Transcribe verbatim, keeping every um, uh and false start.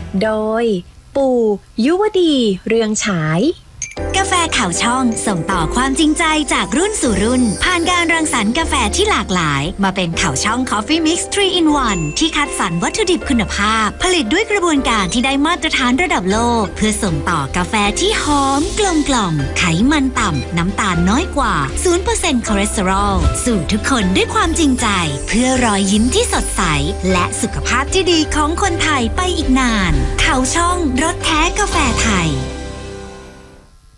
โดยปู่ยุวดีเรืองฉายกาแฟข่าวช่องส่งต่อความจริงใจจากรุ่นสู่รุ่นผ่านการรังสรรค์กาแฟที่หลากหลายมาเป็นข่าวช่อง Coffee Mix ทรี in วัน ที่คัดสรรวัตถุดิบคุณภาพผลิตด้วยกระบวนการที่ได้มาตรฐานระดับโลกเพื่อส่งต่อกาแฟที่หอมกลมกล่อมไขมันต่ำน้ำตาลน้อยกว่า ศูนย์เปอร์เซ็นต์ คอเลสเตอรอลสู่ทุกคนด้วยความจริงใจเพื่อรอยยิ้มที่สดใสและสุขภาพที่ดีของคนไทยไปอีกนานข่าวช่องรสแท้กาแฟไทย